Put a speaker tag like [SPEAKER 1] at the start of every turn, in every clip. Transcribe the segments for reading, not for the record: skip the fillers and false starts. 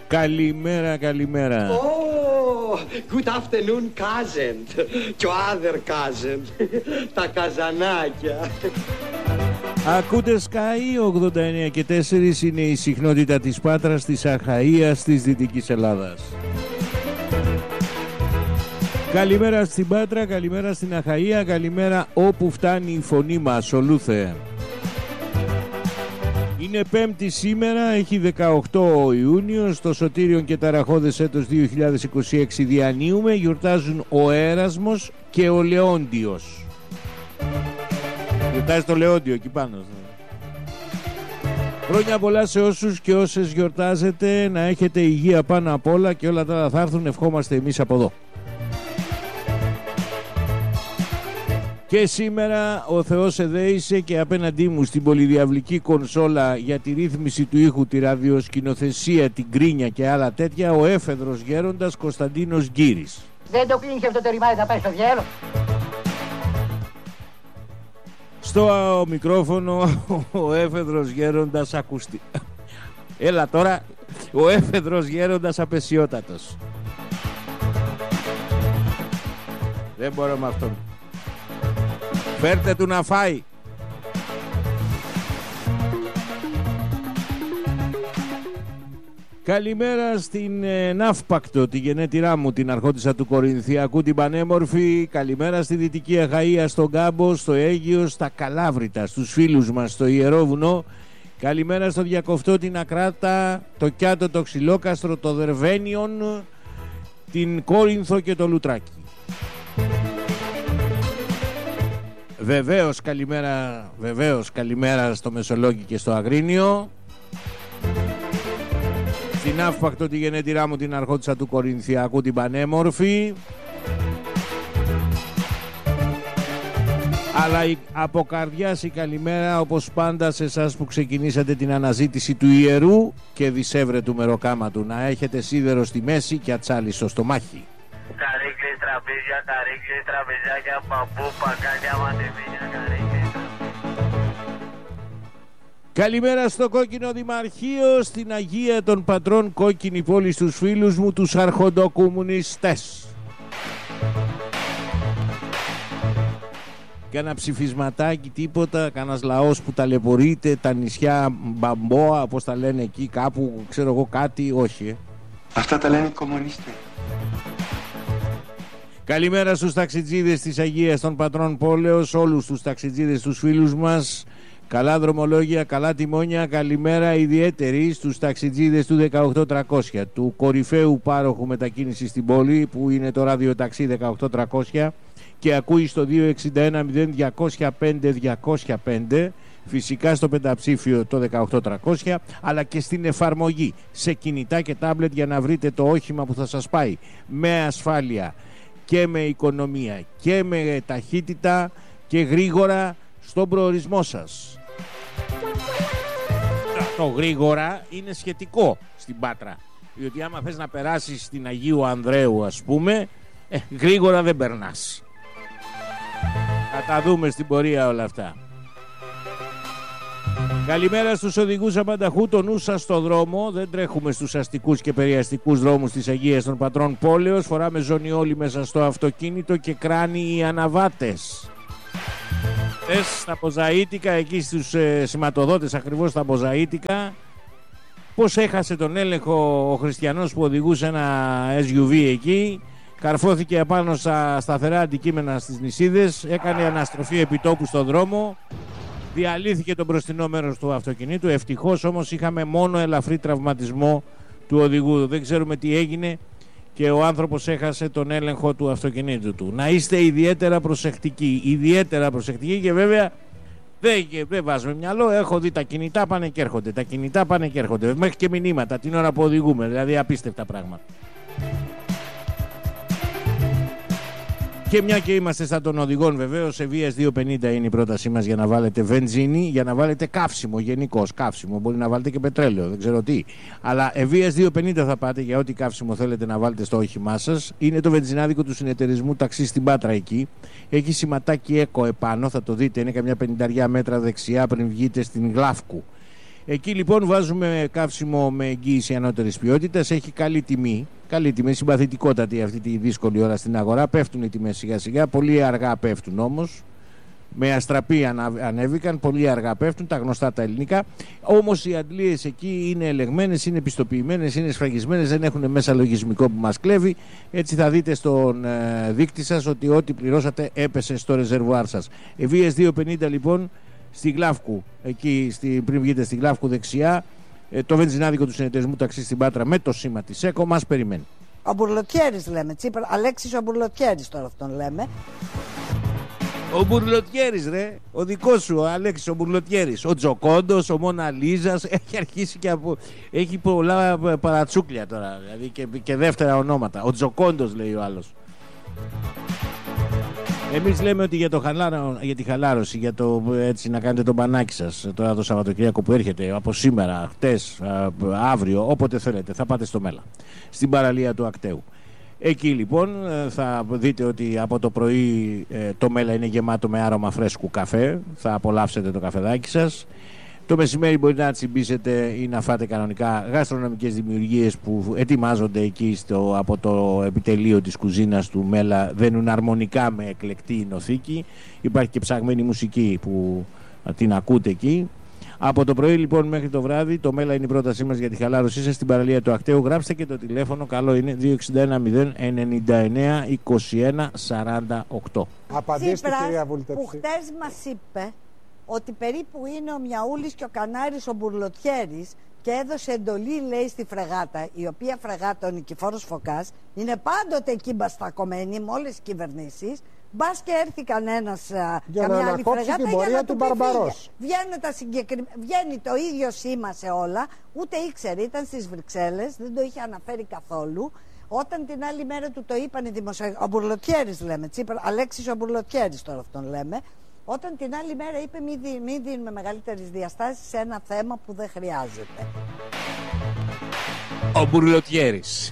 [SPEAKER 1] Καλημέρα, καλημέρα.
[SPEAKER 2] Oh, good afternoon, cousin. Your other cousin. Τα καζανάκια.
[SPEAKER 1] Ακούτε Sky 89 και 4, είναι η συχνότητα της Πάτρας, της Αχαΐας, της Δυτικής Ελλάδας. Καλημέρα στην Πάτρα, καλημέρα στην Αχαΐα, καλημέρα όπου φτάνει η φωνή μας, ολούθε. Είναι Πέμπτη σήμερα, έχει 18 ο Ιούνιος, στο σωτήριον και ταραχώδες έτος 2026 διανύουμε, γιορτάζουν ο Έρασμος και ο Λεόντιος. Γιορτάζει το Λεόντιο εκεί πάνω. Χρόνια πολλά σε όσους και όσες γιορτάζετε, να έχετε υγεία πάνω απ' όλα και όλα τα άλλα θα έρθουν, ευχόμαστε εμείς από εδώ. Και σήμερα ο Θεός εδέησε και απέναντί μου στην πολυδιαυλική κονσόλα για τη ρύθμιση του ήχου, τη ραδιοσκηνοθεσία, την κρίνια και άλλα τέτοια, ο έφεδρος γέροντας Κωνσταντίνος Γκύρης.
[SPEAKER 3] Δεν το κλείνει αυτό το ρημάδι, θα πάει στο διάλογο.
[SPEAKER 1] Στο μικρόφωνο ο έφεδρος γέροντας ακούστη. Έλα τώρα, ο έφεδρος γέροντας απεσιότατος. Δεν μπορώ με αυτόν. Φέρτε του να φάει. Καλημέρα στην Ναύπακτο, τη γενέτειρά μου, την αρχόντισσα του Κορινθιακού, την πανέμορφη. Καλημέρα στη Δυτική Αχαΐα, στον Κάμπο, στο Αίγυο, στα Καλάβρητα, στους φίλους μας στο Ιερό Βουνό. Καλημέρα στο Διακοφτό, την Ακράτα, το Κιάτο, το Ξυλόκαστρο, το Δερβένιον, την Κόρινθο και το Λουτράκι. Βεβαίως καλημέρα στο Μεσολόγγι και στο Αγρίνιο. Στην Ναύπακτο, τη γενέτειρά μου, την αρχόντισσα του Κορινθιακού, την πανέμορφη. Αλλά από καρδιάς η καλημέρα, όπως πάντα, σε εσάς που ξεκινήσατε την αναζήτηση του ιερού και δισεύρετου μεροκάματου. Να έχετε σίδερο στη μέση και ατσάλι στο στομάχι.
[SPEAKER 4] Καρύκλες, τραπέζια, καρύκλες, τραπεζάκια, παππού, πακάλια, μαντεβίνια, καρύκλες.
[SPEAKER 1] Καλημέρα στο Κόκκινο Δημαρχείο, στην Αγία των Πατρών Κόκκινη Πόλη, στους φίλους μου, τους αρχοντοκομμουνιστές. Κάνα ψηφισματάκι, τίποτα, κανένας λαός που ταλαιπωρείται, τα νησιά Μπαμπόα, όπως τα λένε εκεί κάπου, ξέρω εγώ κάτι, όχι.
[SPEAKER 5] Αυτά τα λένε οι κομμουνιστές.
[SPEAKER 1] Καλημέρα στους ταξιτζίδες της Αγίας των Πατρών Πόλεως, όλους τους ταξιτζίδες, τους φίλους μας. Καλά δρομολόγια, καλά τιμόνια. Καλημέρα ιδιαίτερη στους ταξιτζίδες του 18300, του κορυφαίου πάροχου μετακίνησης στην πόλη, που είναι το ραδιοταξί 18300 και ακούει στο 261-0205-205, φυσικά στο πενταψήφιο το 18300, αλλά και στην εφαρμογή σε κινητά και τάμπλετ, για να βρείτε το όχημα που θα σας πάει με ασφάλεια και με οικονομία και με ταχύτητα και γρήγορα στον προορισμό σας. Το γρήγορα είναι σχετικό στην Πάτρα, διότι άμα θες να περάσεις στην Αγίου Ανδρέου, ας πούμε, γρήγορα δεν περνάς. Θα τα δούμε στην πορεία όλα αυτά. Καλημέρα στους οδηγούς απανταχού, το νου σας στο δρόμο. Δεν τρέχουμε στους αστικούς και περιαστικούς δρόμους της Αγίας των Πατρών Πόλεως. Φοράμε ζωνιόλι μέσα στο αυτοκίνητο και κράνοι οι αναβάτες. Στα Ποζαΐτικα, εκεί στους σηματοδότες, ακριβώς στα Ποζαΐτικα, πως έχασε τον έλεγχο ο χριστιανός που οδηγούσε ένα SUV εκεί, καρφώθηκε απάνω στα σταθερά αντικείμενα στις νησίδες, έκανε αναστροφή επιτόπου στον δρόμο, διαλύθηκε το μπροστινό μέρος του αυτοκινήτου. Ευτυχώς όμως είχαμε μόνο ελαφρύ τραυματισμό του οδηγού. Δεν ξέρουμε τι έγινε και ο άνθρωπος έχασε τον έλεγχο του αυτοκινήτου του. Να είστε ιδιαίτερα προσεκτικοί, και βέβαια δεν βάζουμε μυαλό. Έχω δει τα κινητά πάνε και έρχονται, μέχρι και μηνύματα την ώρα που οδηγούμε, δηλαδή απίστευτα πράγματα. Και μια και είμαστε στα των οδηγών, βεβαίως, σε βίας 250 είναι η πρότασή μας για να βάλετε βενζίνη, για να βάλετε καύσιμο, γενικώς καύσιμο. Μπορεί να βάλετε και πετρέλαιο, δεν ξέρω τι. Αλλά ευβίας 250 θα πάτε για ό,τι καύσιμο θέλετε να βάλετε στο όχημά σας. Είναι το βενζινάδικο του συνεταιρισμού Ταξί στην Πάτρα εκεί. Έχει σηματάκι ΕΚΟ επάνω, θα το δείτε, είναι καμιά 50 μέτρα δεξιά πριν βγείτε στην Γλάφκου. Εκεί λοιπόν βάζουμε καύσιμο με εγγύηση ανώτερης ποιότητας. Έχει καλή τιμή, συμπαθητικότατη αυτή τη δύσκολη ώρα στην αγορά. Πέφτουν οι τιμές σιγά σιγά, πολύ αργά πέφτουν όμως. Με αστραπή ανέβηκαν, πολύ αργά πέφτουν, τα γνωστά τα ελληνικά. Όμως οι αντλίες εκεί είναι ελεγμένες, είναι πιστοποιημένες, είναι σφραγισμένες, δεν έχουν μέσα λογισμικό που μας κλέβει. Έτσι θα δείτε στον δείκτη σας ότι ό,τι πληρώσατε έπεσε στο ρεζερβουάρ σας. Ευβοίας 250 λοιπόν στη Γλάφκου, εκεί πριν βγείτε στη Γλάφκου δεξιά, το βενζινάδικο του συνεταιρισμού ταξί στην Πάτρα με το σήμα της ΕΚΟ μας περιμένει.
[SPEAKER 6] Ο Μπουρλοτιέρης λέμε, Τσίπρα, Αλέξης ο Μπουρλοτιέρης τώρα αυτόν λέμε.
[SPEAKER 1] Ο Μπουρλοτιέρης ρε, ο δικός σου, ο Αλέξης ο Μπουρλοτιέρης. Ο Τζοκόντος, ο Μόνα Λίζας, έχει αρχίσει και έχει πολλά παρατσούκλια τώρα, δηλαδή και δεύτερα ονόματα. Ο Τζοκόντος λέει ο άλλος. Εμείς λέμε ότι για τη χαλάρωση, για το έτσι να κάνετε το μπανάκι σας τώρα το Σαββατοκύριακο που έρχεται, από σήμερα, χτες, αύριο, όποτε θέλετε, θα πάτε στο Μέλα, στην παραλία του Ακταίου. Εκεί λοιπόν θα δείτε ότι από το πρωί το Μέλα είναι γεμάτο με άρωμα φρέσκου καφέ, θα απολαύσετε το καφεδάκι σας. Το μεσημέρι μπορείτε να τσιμπήσετε ή να φάτε κανονικά γαστρονομικές δημιουργίες που ετοιμάζονται εκεί από το επιτελείο της κουζίνας του Μέλα, δένουν αρμονικά με εκλεκτή νοθήκη. Υπάρχει και ψαγμένη μουσική που την ακούτε εκεί. Από το πρωί λοιπόν μέχρι το βράδυ το Μέλα είναι η πρότασή μας για τη χαλάρωσή σας στην παραλία του Ακταίου. Γράψτε και το τηλέφωνο, καλό είναι 261 099 21 48.
[SPEAKER 7] Απαντήστε κυρία Βουλτεψή.
[SPEAKER 6] Που χτες μας είπε ότι περίπου είναι ο Μιαούλης και ο Κανάρης ο Μπουρλοτιέρης και έδωσε εντολή, λέει, στη φρεγάτα, η οποία φρεγάτα ο Νικηφόρος Φωκάς είναι πάντοτε εκεί μπαστακωμένη με όλες τις κυβερνήσεις. Μπας και έρθει κανένας, καμιά άλλη φρεγάτα για να του πει βγαίνει το ίδιο σήμα σε όλα, ούτε ήξερε, ήταν στις Βρυξέλλες, δεν το είχε αναφέρει καθόλου. Όταν την άλλη μέρα του το είπαν οι δημοσιογράφοι, ο Μπουρλοτιέρης λέμε, Τσίπρα, Αλέξης ο Μπουρλοτιέρης τώρα αυτόν λέμε, όταν την άλλη μέρα είπε μην δίνουμε μεγαλύτερες διαστάσεις σε ένα θέμα που δεν χρειάζεται.
[SPEAKER 1] Ο Μπουρλοτιέρης.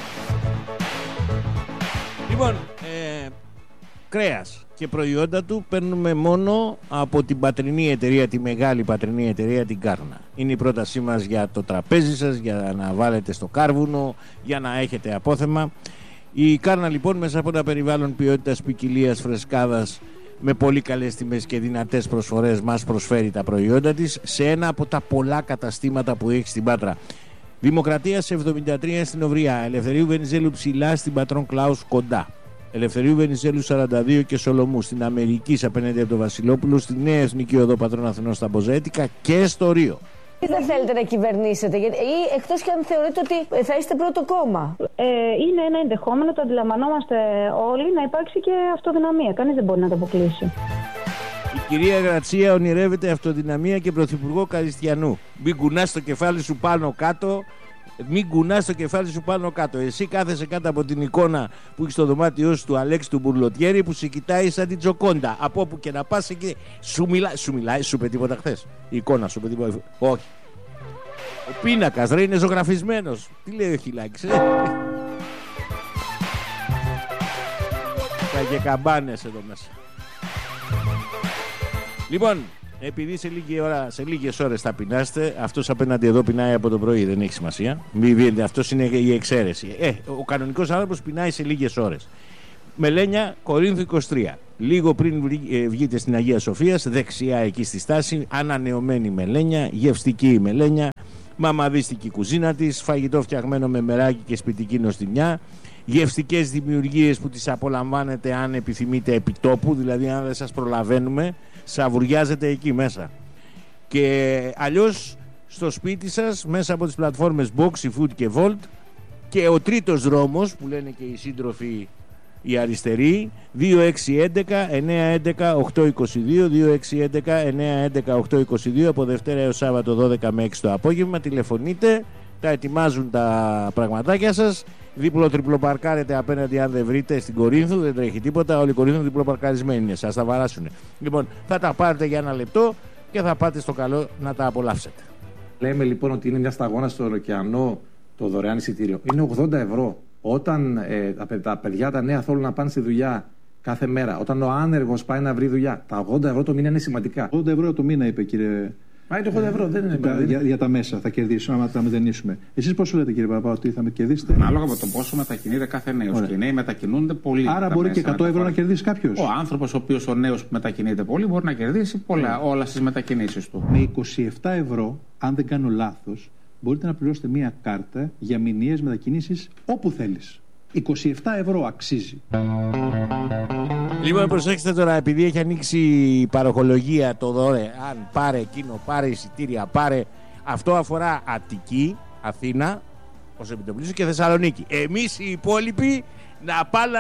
[SPEAKER 1] Λοιπόν, κρέας και προϊόντα του παίρνουμε μόνο από την πατρινή εταιρεία, τη μεγάλη πατρινή εταιρεία, την Κάρνα. Είναι η πρότασή μας για το τραπέζι σας, για να βάλετε στο κάρβουνο, για να έχετε απόθεμα. Η Κάρνα λοιπόν μέσα από ένα περιβάλλον ποιότητας, ποικιλίας, φρεσκάδας, με πολύ καλές τιμές και δυνατές προσφορές μας προσφέρει τα προϊόντα της σε ένα από τα πολλά καταστήματα που έχει στην Πάτρα. Δημοκρατίας 73 στην Οβριά, Ελευθερίου Βενιζέλου ψηλά στην Πατρών Κλάους κοντά. Ελευθερίου Βενιζέλου 42 και Σολομού στην Αμερική απέναντι από το Βασιλόπουλο, στη Νέα Εθνική Οδό Πατρών Αθηνών στα Μποζέτικα και στο Ρίο.
[SPEAKER 8] Δεν θέλετε να κυβερνήσετε, ή εκτός και αν θεωρείτε ότι θα είστε πρώτο κόμμα.
[SPEAKER 9] Είναι ένα ενδεχόμενο, το αντιλαμβανόμαστε όλοι, να υπάρξει και αυτοδυναμία. Κανείς δεν μπορεί να το αποκλείσει.
[SPEAKER 1] Η κυρία Γρατσία ονειρεύεται αυτοδυναμία και πρωθυπουργό Καριστιανού. Μην κουνάς το κεφάλι σου πάνω κάτω. Μην κουνάς το κεφάλι σου πάνω κάτω. Εσύ κάθεσαι κάτω από την εικόνα που έχει στο δωμάτιό σου του Αλέξη του Μπουρλοτιέρη που σε κοιτάει σαν την Τζοκόντα. Από όπου και να πας εκεί. Σου μιλάει, σου είπε τίποτα χθες? Η εικόνα σου είπε τίποτα? Όχι. Ο πίνακας ρε είναι ζωγραφισμένος. Τι λέει ο Χιλάκης? Θα και καμπάνες εδώ μέσα. Λοιπόν, επειδή σε λίγες ώρες θα πεινάσετε, αυτός απέναντι εδώ πεινάει από το πρωί, δεν έχει σημασία. Αυτός είναι η εξαίρεση. Ο κανονικός άνθρωπος πεινάει σε λίγες ώρες. Μελένια, Κορίνθου 23. Λίγο πριν βγείτε στην Αγία Σοφίας, δεξιά εκεί στη στάση, ανανεωμένη μελένια, γευστική μελένια, μαμαδίστικη κουζίνα της, φαγητό φτιαγμένο με μεράκι και σπιτική νοστιμιά, γευστικές δημιουργίες που τις απολαμβάνετε αν επιθυμείτε επιτόπου, δηλαδή αν δεν σας προλαβαίνουμε, σαβουριάζετε εκεί μέσα. Και αλλιώς στο σπίτι σας, μέσα από τις πλατφόρμες Boxy Food και Volt, και ο τρίτος δρόμος που λένε και οι σύντροφοι οι αριστεροί, 2611-911-822, 2611-911-822, από Δευτέρα έως Σάββατο 12 με 6 το απόγευμα. Τηλεφωνείτε, τα ετοιμάζουν τα πραγματάκια σας. Δίπλο-τριπλο παρκάρετε απέναντι, αν δεν βρείτε, στην Κορίνθου, δεν τρέχει τίποτα. Όλοι οι Κορίνθου διπλοπαρκαρισμένοι είναι, σας τα βαράσουν. Λοιπόν, θα τα πάρετε για ένα λεπτό και θα πάτε στο καλό να τα απολαύσετε.
[SPEAKER 10] Λέμε λοιπόν ότι είναι μια σταγόνα στο ωκεανό το δωρεάν εισιτήριο. Είναι 80 ευρώ. Όταν τα παιδιά τα νέα θέλουν να πάνε στη δουλειά κάθε μέρα, όταν ο άνεργος πάει να βρει δουλειά, τα 80 ευρώ το μήνα είναι σημαντικά.
[SPEAKER 11] 80 ευρώ το μήνα, είπε κύριε
[SPEAKER 10] Μα είναι 80 ευρώ, δεν είναι.
[SPEAKER 7] Για τα μέσα θα κερδίσουμε, άμα τα μετανίσουμε. Εσείς πόσο λέτε, κύριε Παπά, ότι θα κερδίσετε?
[SPEAKER 11] Ανάλογα με το πόσο μετακινείται κάθε νέος. Και οι νέοι μετακινούνται πολύ.
[SPEAKER 7] Άρα μπορεί και 100 ευρώ να κερδίσει κάποιος.
[SPEAKER 11] Ο άνθρωπος, ο νέος που μετακινείται πολύ, μπορεί να κερδίσει όλα στις μετακινήσεις του.
[SPEAKER 7] Με 27 ευρώ, αν δεν κάνω λάθος, μπορείτε να πληρώσετε μία κάρτα για μηνιαίες μετακινήσεις όπου θέλεις. 27 ευρώ αξίζει.
[SPEAKER 1] Λοιπόν, προσέξτε τώρα, επειδή έχει ανοίξει η παροχολογία το δωρεάν, πάρε εκείνο, πάρε εισιτήρια, πάρε. Αυτό αφορά Αττική, Αθήνα, ως επιτοπλίστων, και Θεσσαλονίκη. Εμείς οι υπόλοιποι να πάνε.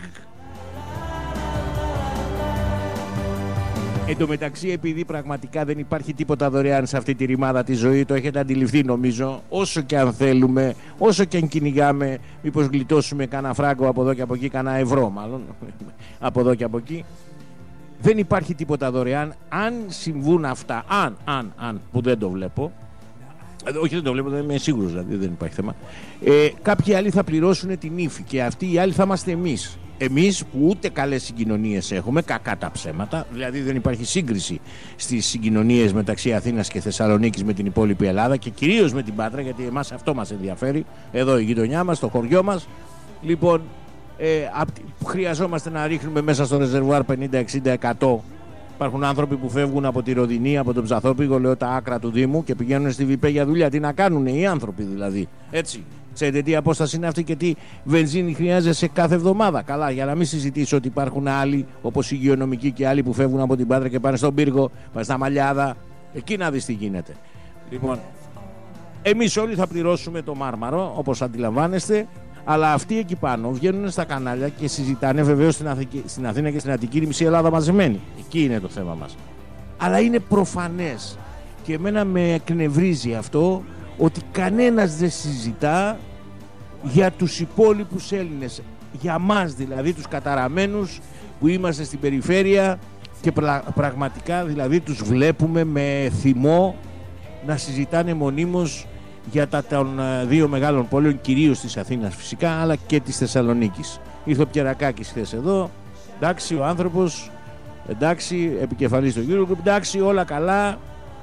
[SPEAKER 1] Εν τω μεταξύ, επειδή πραγματικά δεν υπάρχει τίποτα δωρεάν σε αυτή τη ρημάδα τη ζωή, το έχετε αντιληφθεί νομίζω, όσο και αν θέλουμε, όσο και αν κυνηγάμε, μήπως γλιτώσουμε κανένα φράγκο από εδώ και από εκεί, κανένα ευρώ μάλλον, από εδώ και από εκεί. Δεν υπάρχει τίποτα δωρεάν. Αν συμβούν αυτά, αν, που δεν το βλέπω, όχι δεν το βλέπω, δεν είμαι σίγουρος, δηλαδή δεν υπάρχει θέμα, κάποιοι άλλοι θα πληρώσουν την ύφη και αυτοί οι άλλοι θα είμαστε εμείς. Εμείς που ούτε καλές συγκοινωνίες έχουμε, κακά τα ψέματα, δηλαδή δεν υπάρχει σύγκριση στις συγκοινωνίες μεταξύ Αθήνας και Θεσσαλονίκης με την υπόλοιπη Ελλάδα και κυρίως με την Πάτρα, γιατί εμάς αυτό μας ενδιαφέρει, εδώ η γειτονιά μας, το χωριό μας. Λοιπόν, χρειαζόμαστε να ρίχνουμε μέσα στο ρεζερβουάρ 50-60%. Υπάρχουν άνθρωποι που φεύγουν από τη Ροδινή, από τον Ψαθόπηγο, λέω τα άκρα του Δήμου, και πηγαίνουν στη Βιπέ για δουλειά. Τι να κάνουν οι άνθρωποι δηλαδή, έτσι. Ξέρετε τι απόσταση είναι αυτή και τι βενζίνη χρειάζεσαι κάθε εβδομάδα. Καλά, για να μην συζητήσω ότι υπάρχουν άλλοι, όπως οι υγειονομικοί και άλλοι που φεύγουν από την Πάτρα και πάνε στον Πύργο, πάνε στα Μαλιάδα. Εκεί να δεις τι γίνεται. Λοιπόν, εμείς όλοι θα πληρώσουμε το Μάρμαρο, όπως αντιλαμβάνεστε, αλλά αυτοί εκεί πάνω βγαίνουν στα κανάλια και συζητάνε, βεβαίως στην Αθήνα και στην Αττική, η μισή Ελλάδα μαζεμένη. Εκεί είναι το θέμα μας. Αλλά είναι προφανές και εμένα με εκνευρίζει αυτό, ότι κανένας δεν συζητά για τους υπόλοιπους Έλληνες, για μας δηλαδή, τους καταραμένους που είμαστε στην περιφέρεια και πραγματικά δηλαδή τους βλέπουμε με θυμό να συζητάνε μονίμως για των δύο μεγάλων πόλεων, κυρίως της Αθήνας φυσικά, αλλά και της Θεσσαλονίκης. Ήρθε ο Πιερακάκης χθες εδώ, εντάξει ο άνθρωπος, εντάξει επικεφαλής του Eurogroup, εντάξει όλα καλά.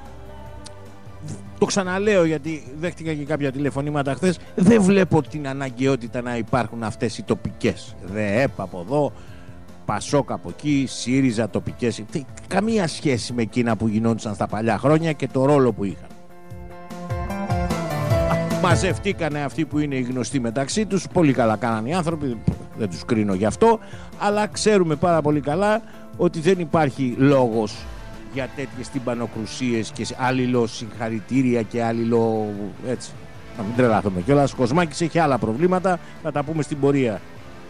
[SPEAKER 1] Το ξαναλέω γιατί δέχτηκα και κάποια τηλεφωνήματα χθες. Δεν βλέπω την αναγκαιότητα να υπάρχουν αυτές οι τοπικές. ΔΕΕΠ από εδώ, Πασόκ από εκεί, ΣΥΡΙΖΑ τοπικές. Καμία σχέση με εκείνα που γινόντουσαν στα παλιά χρόνια και το ρόλο που είχαν. Μαζευτήκανε αυτοί που είναι οι γνωστοί μεταξύ τους. Πολύ καλά κάνανε οι άνθρωποι, δεν τους κρίνω γι' αυτό. Αλλά ξέρουμε πάρα πολύ καλά ότι δεν υπάρχει λόγος για τέτοιες τυμπανοκρουσίες και αλληλοσυγχαρητήρια και έτσι. Να μην τρελάθουμε κιόλας. Ο Κοσμάκης έχει άλλα προβλήματα, θα τα πούμε στην πορεία.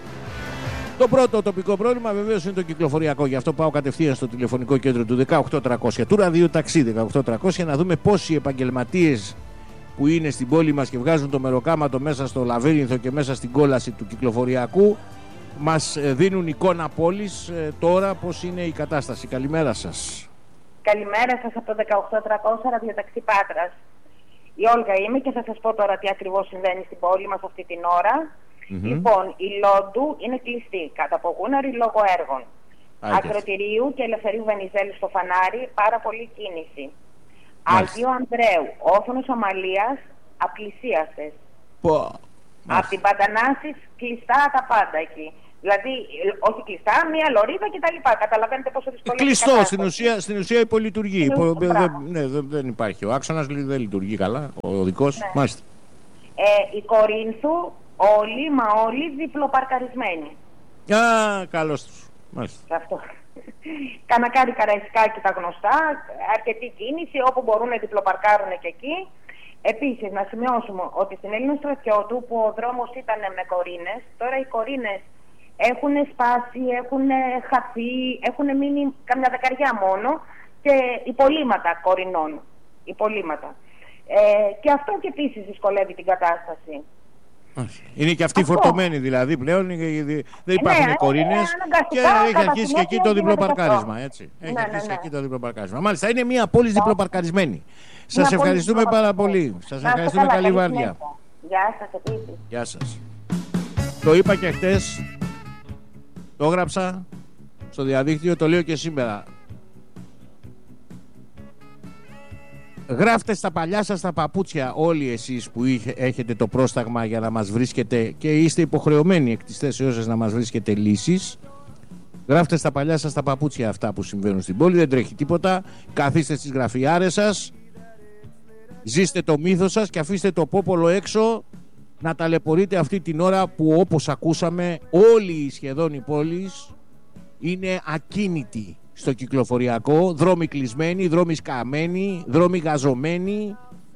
[SPEAKER 1] Το πρώτο τοπικό πρόβλημα βεβαίως είναι το κυκλοφοριακό. Γι' αυτό πάω κατευθείαν στο τηλεφωνικό κέντρο του 18300 του ραδιοταξί 18300 να δούμε πόσοι επαγγελματίες που είναι στην πόλη μας και βγάζουν το μεροκάματο μέσα στο λαβύρινθο και μέσα στην κόλαση του κυκλοφοριακού μας δίνουν εικόνα πόλης τώρα πώς είναι η κατάσταση. Καλημέρα σας.
[SPEAKER 12] Καλημέρα σας από το 18300 ραδιοταξί Πάτρας. Η Όλγα είμαι και θα σας πω τώρα τι ακριβώς συμβαίνει στην πόλη μας αυτή την ώρα. Λοιπόν, η Λόντου είναι κλειστή κατά από γούναρη λόγω έργων. Ακροτηρίου και Ελευθερίου Βενιζέλου στο Φανάρι, πάρα πολύ κίνηση. Άγιο Ανδρέου, όθονος Αμαλίας, απλησίαστες. Από την Παντανάσης κλειστά τα πάντα εκεί. Δηλαδή, όχι κλειστά, μία λωρίδα κτλ. Καταλαβαίνετε πόσο δυσκολεύει.
[SPEAKER 1] Κλειστό, στην ουσία υπολειτουργεί. Δεν υπάρχει. Ο άξονας δεν λειτουργεί καλά, ο δικός.
[SPEAKER 12] Ναι.
[SPEAKER 1] Μάλιστα.
[SPEAKER 12] Η Κορίνθου, όλοι διπλοπαρκαρισμένοι.
[SPEAKER 1] Καλώς τους. Μάλιστα.
[SPEAKER 12] Αυτό. Κανακάρι, Καραϊσκάκι, τα γνωστά, αρκετή κίνηση, όπου μπορούν να διπλοπαρκάρουν και εκεί. Επίσης, να σημειώσουμε ότι στην Έλληνα Στρατιώτου που ο δρόμος ήταν με κορίνες, τώρα οι κορίνες έχουν σπάσει, έχουν χαθεί, έχουν μείνει καμιά δεκαριά μόνο και υπολείμματα κορινών. Υπολείμματα. Και αυτό και επίσης δυσκολεύει την κατάσταση.
[SPEAKER 1] Είναι και αυτοί φορτωμένοι δηλαδή πλέον, δεν υπάρχουν κορίνες και έχει αρχίσει και εκεί το διπλοπαρκάρισμα. Έχει αρχίσει και εκεί το διπλοπαρκάρισμα. Μάλιστα, είναι μια πόλη διπλοπαρκαρισμένη. Σας ευχαριστούμε πάρα πολύ. Σας ευχαριστούμε, καλή βάρδια.
[SPEAKER 12] Γεια σας επίσης.
[SPEAKER 1] Γεια σας. Το είπα και χτες, το έγραψα στο διαδίκτυο, το λέω και σήμερα. Γράφτε στα παλιά σας τα παπούτσια όλοι εσείς που έχετε το πρόσταγμα για να μας βρίσκετε και είστε υποχρεωμένοι εκ της θέσεώς σας να μας βρίσκετε λύσεις. Γράφτε στα παλιά σας τα παπούτσια αυτά που συμβαίνουν στην πόλη, δεν τρέχει τίποτα. Καθίστε στις γραφιάρες σας, ζήστε το μύθο σας και αφήστε το πόπολο έξω να ταλαιπωρείτε αυτή την ώρα που, όπως ακούσαμε, όλοι σχεδόν οι πόλεις είναι ακίνητοι στο κυκλοφοριακό, δρόμοι κλεισμένοι, δρόμοι σκαμμένοι, δρόμοι γαζωμένοι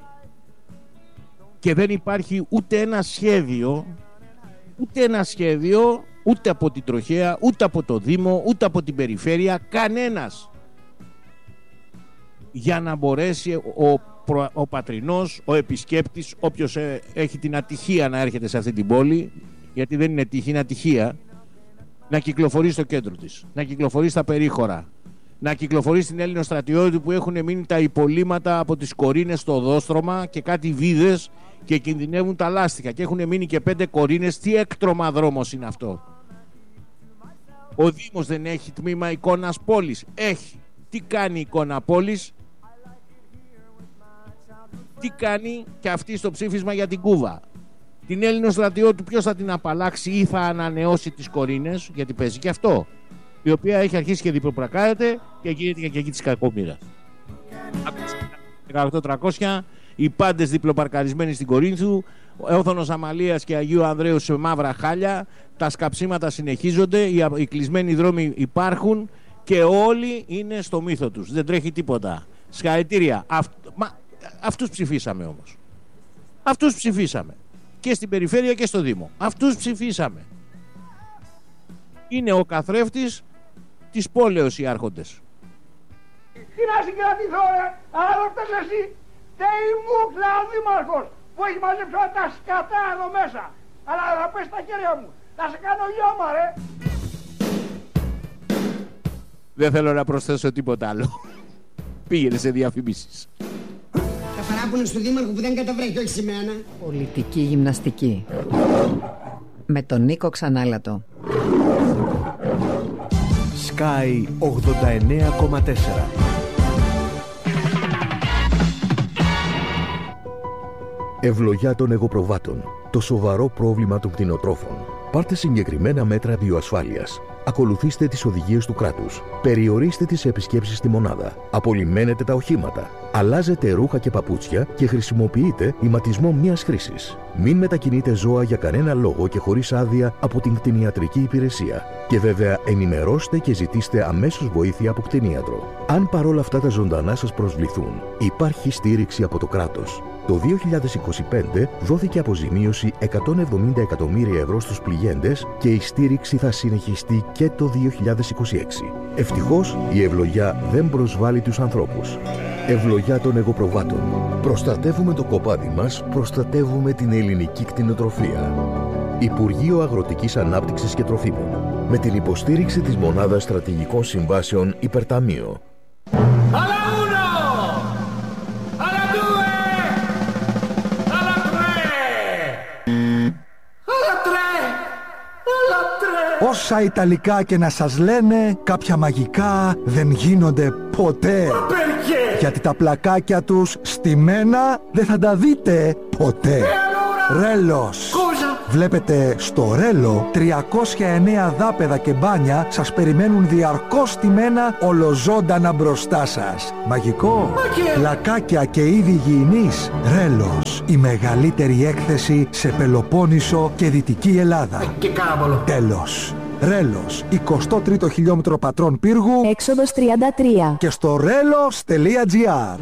[SPEAKER 1] και δεν υπάρχει ούτε ένα σχέδιο ούτε από την τροχέα, ούτε από το Δήμο, ούτε από την περιφέρεια, κανένας, για να μπορέσει ο πατρινός, ο επισκέπτης, όποιος έχει την ατυχία να έρχεται σε αυτή την πόλη, γιατί δεν είναι τύχη, είναι ατυχία, να κυκλοφορεί στο κέντρο της, να κυκλοφορεί στα περίχωρα, να κυκλοφορεί στην Έλληνο στρατιώτη που έχουν μείνει τα υπολείμματα από τις κορίνες στο οδόστρωμα και κάτι βίδες και κινδυνεύουν τα λάστιχα και έχουν μείνει και 5 κορίνες. Τι έκτρωμα δρόμος είναι αυτό? Ο Δήμος δεν έχει τμήμα εικόνας πόλης? Έχει. Τι κάνει η εικόνα πόλης? Τι κάνει και αυτή στο ψήφισμα για την Κούβα? Την Έλληνο στρατιώτη ποιος θα την απαλλάξει ή θα ανανεώσει τις κορίνες? Γιατί παίζει και αυτό, η οποία έχει αρχίσει και διπλοπρακάρεται και γίνεται και εκεί της κακομοίρας. Από το 1800 οι πάντες διπλοπαρκαρισμένοι στην Κορίνθου, Όθωνος Αμαλίας και Αγίου Ανδρέου σε μαύρα χάλια, τα σκαψίματα συνεχίζονται, οι κλεισμένοι δρόμοι υπάρχουν και όλοι είναι στο μύθο τους, δεν τρέχει τίποτα. Συγχαρητήρια. Αυτούς ψηφίσαμε όμως. Αυτούς ψηφίσαμε και στην περιφέρεια και στο Δήμο. Αυτούς ψηφίσαμε. Είναι ο καθρέφτης της πόλεως οι άρχοντες.
[SPEAKER 13] Τι να συγκρατηθώ ρε, άλλοτε εσύ, ΤΕΙ Μούχλα ο δήμαρχος που έχει μαζέψει όλα τα σκατά εδώ μέσα. Αλλά θα πέσει στα χέρια μου, θα σε κάνω λιώμα ρε.
[SPEAKER 1] Δεν θέλω να προσθέσω τίποτα άλλο. Πήγαινε σε διαφημίσεις.
[SPEAKER 14] Τα παράπονα στο δήμαρχο που δεν καταβρέχει, όχι σημαίνα.
[SPEAKER 15] Πολιτική γυμναστική με τον Νίκο Ξανάλατο.
[SPEAKER 16] Sky 89,4. Ευλογιά των εγωπροβάτων. Το σοβαρό πρόβλημα των κτηνοτρόφων. Πάρτε συγκεκριμένα μέτρα βιοασφάλειας. Ακολουθήστε τις οδηγίες του κράτους. Περιορίστε τις επισκέψεις στη μονάδα. Απολυμμένετε τα οχήματα. Αλλάζετε ρούχα και παπούτσια και χρησιμοποιείτε ηματισμό μίας χρήσης. Μην μετακινείτε ζώα για κανένα λόγο και χωρίς άδεια από την κτηνιατρική υπηρεσία. Και βέβαια ενημερώστε και ζητήστε αμέσως βοήθεια από κτηνίατρο. Αν παρόλα αυτά τα ζωντανά σας προσβληθούν, υπάρχει στήριξη από το κράτος. Το 2025 δόθηκε αποζημίωση 170 εκατομμύρια ευρώ στους πληγέντες και η στήριξη θα συνεχιστεί και το 2026. Ευτυχώς η ευλογιά δεν προσβάλλει τους ανθρώπους. Ευλογιά των εγωπροβάτων. Προστατεύουμε το κοπάδι μας, προστατεύουμε την ελληνική κτηνοτροφία. Υπουργείο Αγροτικής Ανάπτυξης και Τροφίμων. Με την υποστήριξη της Μονάδας Στρατηγικών Συμβάσεων Υπερταμείο.
[SPEAKER 17] Όσα Ιταλικά και να σας λένε, κάποια μαγικά δεν γίνονται ποτέ. Γιατί τα πλακάκια τους στημένα δεν θα τα δείτε ποτέ. Ρέλος. Βλέπετε στο Ρέλο 309 δάπεδα και μπάνια σας περιμένουν διαρκώς στημένα ολοζώντανα μπροστά σας. Μαγικό. Πλακάκια και είδη υγιεινής. Ρέλος. Η μεγαλύτερη έκθεση σε Πελοπόννησο και Δυτική Ελλάδα.
[SPEAKER 14] Και κάμπολο.
[SPEAKER 17] Τέλος. Ρέλος, 23ο χιλιόμετρο Πατρών Πύργου,
[SPEAKER 18] έξοδος 33
[SPEAKER 17] και στο relos.gr.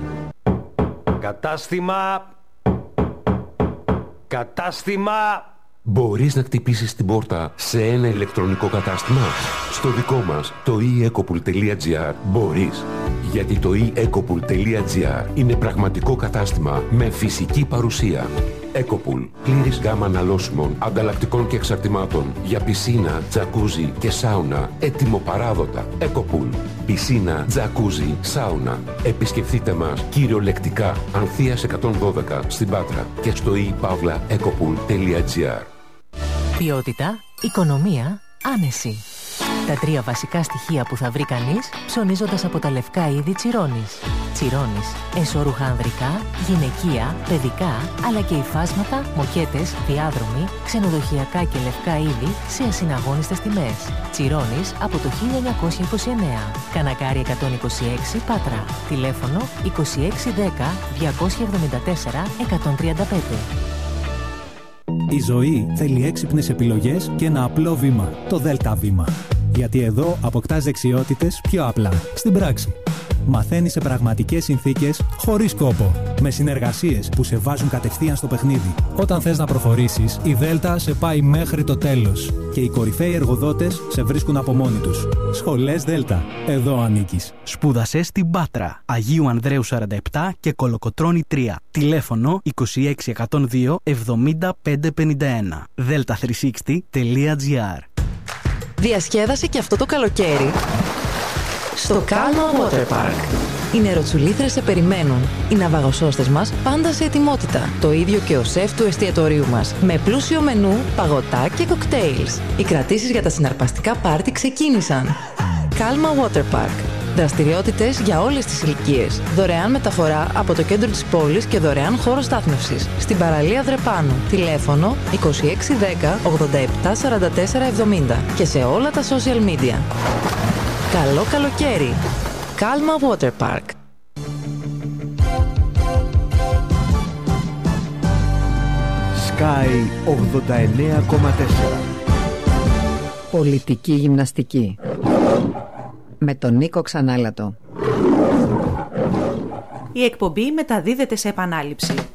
[SPEAKER 19] Κατάστημα. Μπορείς να χτυπήσεις την πόρτα σε ένα ηλεκτρονικό κατάστημα? Στο δικό μας, το eEcopool.gr, μπορείς. Γιατί το eEcopool.gr είναι πραγματικό κατάστημα με φυσική παρουσία. Ecopool. Πλήρης γάμα αναλώσιμων, ανταλλακτικών και εξαρτημάτων για πισίνα, τζακούζι και σάουνα. Έτοιμο-παράδοτα. Ecopool. Πισίνα, τζακούζι, σάουνα. Επισκεφτείτε μας κυριολεκτικά Ανθείας 112 στην Πάτρα και στο ePavlaEcopool.gr.
[SPEAKER 20] Ποιότητα, οικονομία, άνεση. Τα 3 βασικά στοιχεία που θα βρει κανείς ψωνίζοντας από τα λευκά είδη Τσιρώνης. Τσιρόνης. Εσώρουχα ανδρικά, γυναικεία, παιδικά, αλλά και υφάσματα, μοκέτες, διάδρομοι, ξενοδοχειακά και λευκά είδη σε ασυναγώνιστες τιμές. Τσιρόνης από το 1929. Κανακάρι 126 Πάτρα. Τηλέφωνο 2610 274 135.
[SPEAKER 18] Η ζωή θέλει έξυπνες επιλογές και ένα απλό βήμα. Το ΔΕΛΤΑ βήμα. Γιατί εδώ αποκτάς δεξιότητες πιο απλά, στην πράξη. Μαθαίνεις σε πραγματικές συνθήκες, χωρίς κόπο. Με συνεργασίες που σε βάζουν κατευθείαν στο παιχνίδι. Όταν θες να προχωρήσεις, η ΔΕΛΤΑ σε πάει μέχρι το τέλος. Και οι κορυφαίοι εργοδότες σε βρίσκουν από μόνοι τους. Σχολές ΔΕΛΤΑ. Εδώ ανήκεις.
[SPEAKER 21] Σπούδασε στην Πάτρα, Αγίου Ανδρέου 47 και Κολοκοτρώνη 3. Τηλέφωνο 26102 7551. delta360.gr.
[SPEAKER 22] Διασκέδασε και αυτό το καλοκαίρι στο Calma Water Park. Οι νεροτσουλήθρες σε περιμένουν. Οι ναυαγοσώστες μας πάντα σε ετοιμότητα. Το ίδιο και ο σεφ του εστιατορίου μας. Με πλούσιο μενού, παγωτά και κοκτέιλς. Οι κρατήσεις για τα συναρπαστικά πάρτι ξεκίνησαν. Calma Water Park. Δραστηριότητες για όλες τις ηλικίες. Δωρεάν μεταφορά από το κέντρο της πόλης και δωρεάν χώρο στάθμευσης. Στην παραλία Δρεπάνου. Τηλέφωνο 2610 87 44 70 και σε όλα τα social media. Καλό καλοκαίρι. Calma Water Park.
[SPEAKER 23] Sky 89,4.
[SPEAKER 15] Πολιτική γυμναστική. Με τον Νίκο Ξανάλατο.
[SPEAKER 24] Η εκπομπή μεταδίδεται σε επανάληψη.